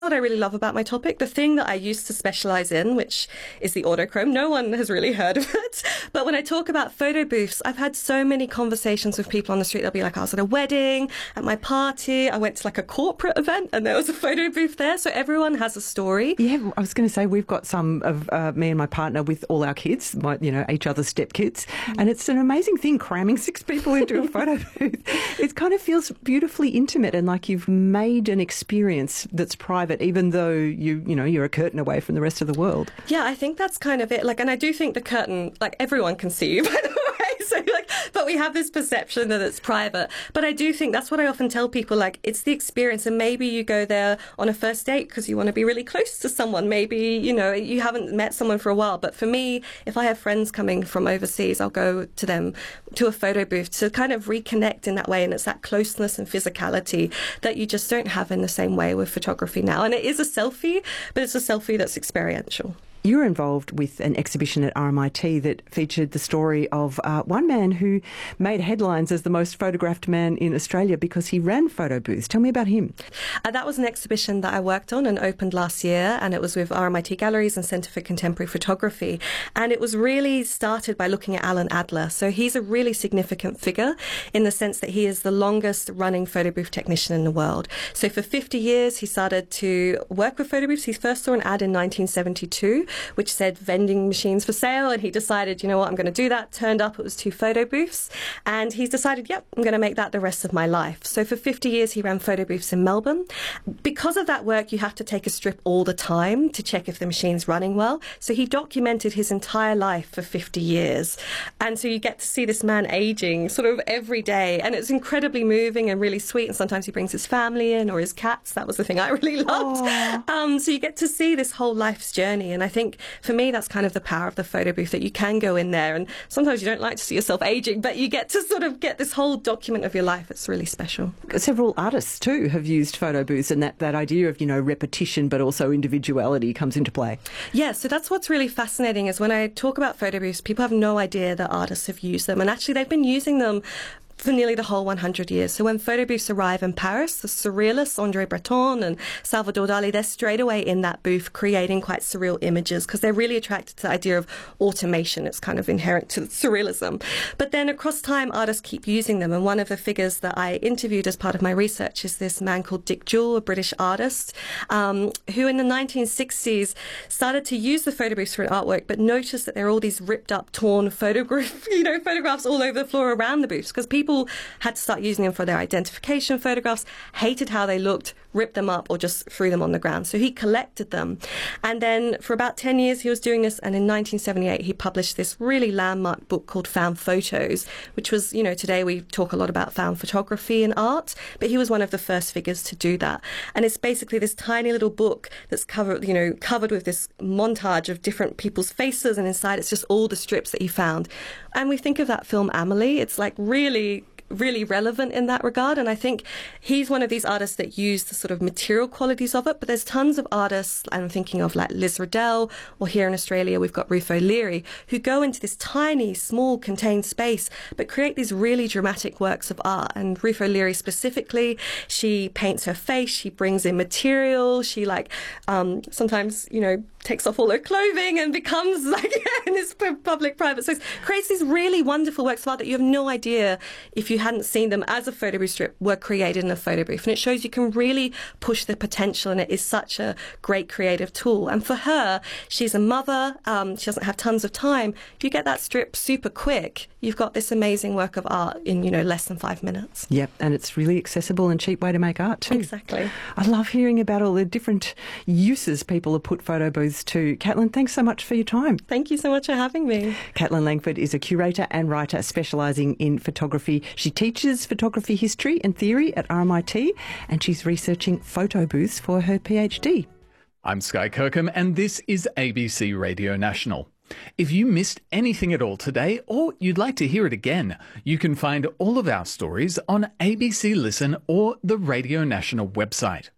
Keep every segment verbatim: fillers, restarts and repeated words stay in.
what I really love about my topic. The thing that I used to specialize in, which is the autochrome, no one has really heard of it. But when I talk about photo booths, I've had so many conversations with people on the street. They'll be like, I was at a wedding, at my party, I went to like a corporate event and there was a photo booth there. So everyone has a story. Yeah, I was going to say, we've got some of uh, me and my partner with all our kids, my, you know, each other's stepkids. Mm. And it's an amazing thing, cramming six people into a photo booth. It kind of feels beautifully intimate and like you've made an experience that's private, even though you, you know, you're a curtain away from the rest of the world. Yeah, I think that's kind of it. Like, and I do think the curtain, like everyone can see you, by the way. So, like, but we have this perception that it's private. But I do think that's what I often tell people, like, it's the experience. And maybe you go there on a first date because you want to be really close to someone. Maybe, you know, you haven't met someone for a while. But for me, if I have friends coming from overseas, I'll go to them to a photo booth to kind of reconnect in that way. And it's that closeness and physicality that you just don't have in the same way with photography now. And it is a selfie, but it's a selfie that's experiential. You're involved with an exhibition at R M I T that featured the story of uh, one man who made headlines as the most photographed man in Australia because he ran photo booths. Tell me about him. Uh, that was an exhibition that I worked on and opened last year, and it was with R M I T Galleries and Centre for Contemporary Photography. And it was really started by looking at Alan Adler. So he's a really significant figure in the sense that he is the longest running photo booth technician in the world. So for fifty years, he started to work with photo booths. He first saw an ad in nineteen seventy-two which said vending machines for sale, and he decided, you know what, I'm going to do that. Turned up, it was two photo booths, and he's decided, yep, I'm going to make that the rest of my life. So for fifty years, he ran photo booths in Melbourne. Because of that work, you have to take a strip all the time to check if the machine's running well. So he documented his entire life for fifty years. And so you get to see this man aging sort of every day, and it's incredibly moving and really sweet. And sometimes he brings his family in or his cats. That was the thing I really loved. Um, so you get to see this whole life's journey. And I think for me, that's kind of the power of the photo booth, that you can go in there, and sometimes you don't like to see yourself aging, but you get to sort of get this whole document of your life. It's really special. Several artists too have used photo booths, and that, that idea of, you know, repetition but also individuality comes into play. Yeah, so that's what's really fascinating is when I talk about photo booths, people have no idea that artists have used them, and actually they've been using them for nearly the whole one hundred years. So when photo booths arrive in Paris, the surrealists, André Breton and Salvador Dali, they're straight away in that booth creating quite surreal images because they're really attracted to the idea of automation. It's kind of inherent to surrealism. But then across time, artists keep using them. And one of the figures that I interviewed as part of my research is this man called Dick Jewell, a British artist, um, who in the nineteen sixties started to use the photo booths for an artwork, but noticed that there are all these ripped up, torn photograph, you know, photographs all over the floor around the booths because people had to start using them for their identification photographs, hated how they looked, ripped them up or just threw them on the ground. So he collected them. And then for about ten years he was doing this, and in nineteen seventy-eight he published this really landmark book called Found Photos, which was, you know, today we talk a lot about found photography and art, but he was one of the first figures to do that. And it's basically this tiny little book that's covered, you know, covered with this montage of different people's faces, and inside it's just all the strips that he found. And we think of that film Amelie, it's like really really relevant in that regard. And I think he's one of these artists that use the sort of material qualities of it, but there's tons of artists, I'm thinking of like Liz Riddell, or here in Australia we've got Ruth O'Leary, who go into this tiny, small, contained space, but create these really dramatic works of art. And Ruth O'Leary specifically, she paints her face, she brings in material, she like um, sometimes, you know, takes off all her clothing and becomes like in this public private space, creates these really wonderful works of art that you have no idea, if you hadn't seen them as a photo booth strip, were created in a photo booth. And it shows you can really push the potential, and it is such a great creative tool. And for her, she's a mother, um, she doesn't have tons of time. If you get that strip super quick, you've got this amazing work of art in, you know, less than five minutes. Yep, and it's really accessible and cheap way to make art too. Exactly. I love hearing about all the different uses people have put photo booths to. Caitlin, thanks so much for your time. Thank you so much for having me. Caitlin Langford is a curator and writer specialising in photography. She teaches photography history and theory at R M I T, and she's researching photo booths for her PhD. I'm Sky Kirkham, and this is A B C Radio National. If you missed anything at all today, or you'd like to hear it again, you can find all of our stories on A B C Listen or the Radio National website.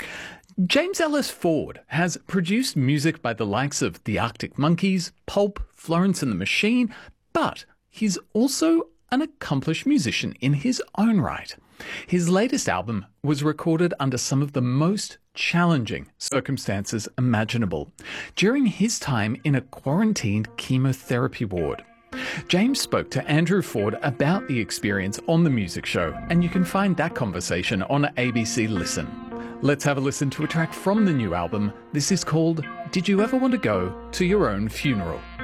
James Ellis Ford has produced music by the likes of the Arctic Monkeys, Pulp, Florence and the Machine, but he's also an accomplished musician in his own right. His latest album was recorded under some of the most challenging circumstances imaginable during his time in a quarantined chemotherapy ward. James spoke to Andrew Ford about the experience on The Music Show, and you can find that conversation on A B C Listen. Let's have a listen to a track from the new album. This is called Did You Ever Want to Go to Your Own Funeral?